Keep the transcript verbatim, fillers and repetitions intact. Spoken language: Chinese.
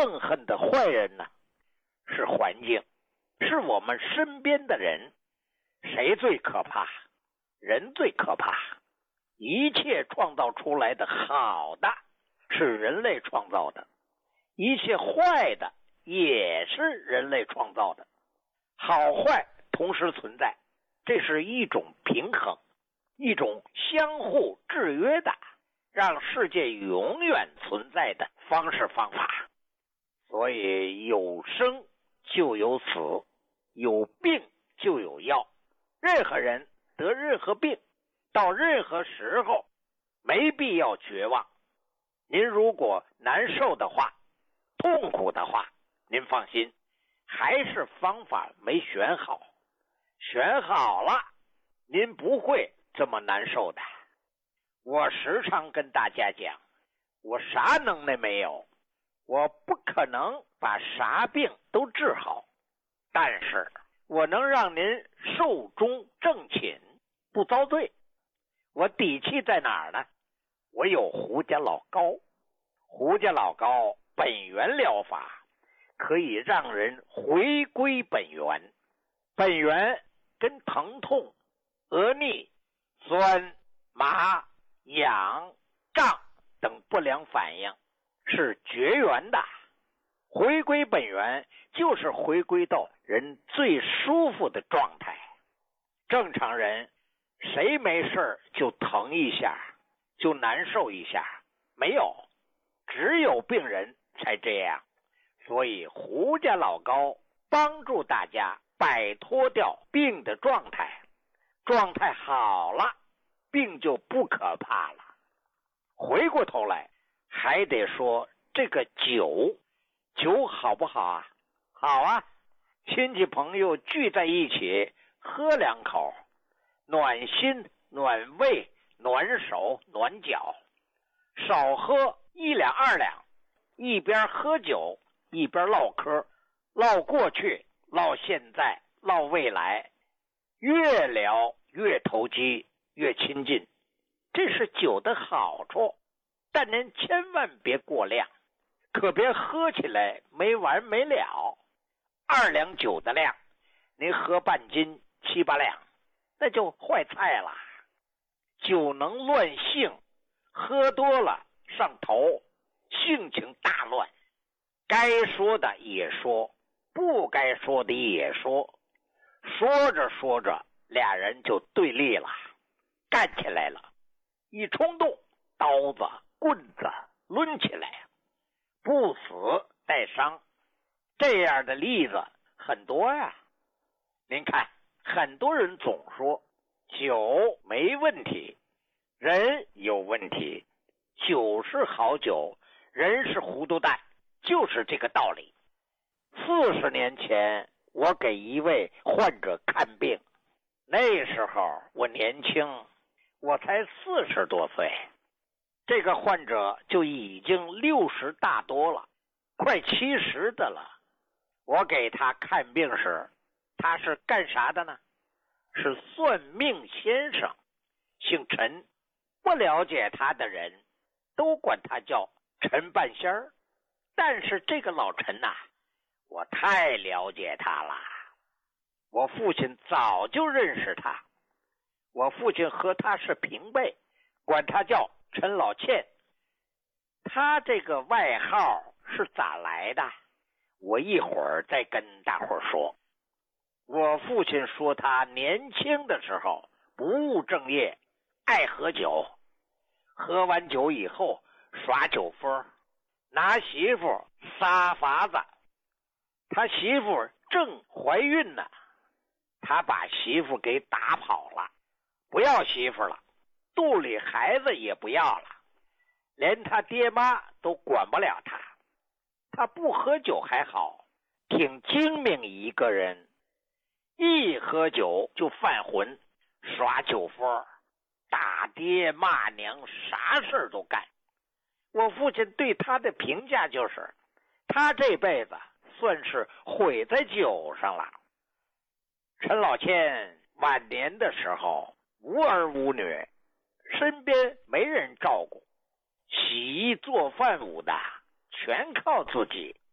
憎恨的坏人呢？是环境，是我们身边的人。谁最可怕？人最可怕。一切创造出来的好的是人类创造的，一切坏的也是人类创造的，好坏同时存在，这是一种平衡，一种相互制约的让世界永远存在的方式方法。所以有生就有死，有病就有药。任何人得任何病，到任何时候没必要绝望。您如果难受的话，痛苦的话，您放心，还是方法没选好。选好了，您不会这么难受的。我时常跟大家讲，我啥能耐没有，我不可能把啥病都治好，但是我能让您寿终正寝，不遭罪。我底气在哪儿呢？我有胡家老膏。胡家老膏本源疗法可以让人回归本源。本源跟疼痛、额逆、酸、麻、痒、胀等不良反应是绝缘的。回归本源就是回归到人最舒服的状态。正常人谁没事就疼一下，就难受一下？没有，只有病人才这样。所以胡家老膏帮助大家摆脱掉病的状态，状态好了，病就不可怕了。回过头来还得说这个酒，酒好不好啊？好啊，亲戚朋友聚在一起喝两口，暖心、暖胃、暖手、暖脚。少喝一两二两，一边喝酒一边唠嗑，唠过去，唠现在，唠未来，越聊越投机，越亲近。这是酒的好处，但您千万别过量，可别喝起来没完没了。二两酒的量，您喝半斤七八两，那就坏菜了。酒能乱性，喝多了上头，性情大乱，该说的也说，不该说的也说，说着说着俩人就对立了，干起来了。一冲动，刀子棍子抡起来，不死带伤。这样的例子很多呀。您看，很多人总说酒没问题，人有问题。酒是好酒，人是糊涂蛋，就是这个道理。四十年前我给一位患者看病，那时候我年轻，我才四十多岁，这个患者就已经六十大多了，快七十的了。我给他看病时，他是干啥的呢？是算命先生，姓陈。不了解他的人都管他叫陈半仙儿。但是这个老陈呐、啊，我太了解他了。我父亲早就认识他，我父亲和他是平辈，管他叫陈老倩。他这个外号是咋来的？我一会儿再跟大伙说。我父亲说他年轻的时候不务正业，爱喝酒，喝完酒以后耍酒疯，拿媳妇撒法子。他媳妇正怀孕呢，他把媳妇给打跑了，不要媳妇了，肚里孩子也不要了，连他爹妈都管不了他。他不喝酒还好，挺精明一个人，一喝酒就犯浑，耍酒疯，打爹骂娘，啥事都干。我父亲对他的评价就是，他这辈子算是毁在酒上了。陈老倩晚年的时候无儿无女，身边没人照顾，洗衣做饭舞的全靠自己。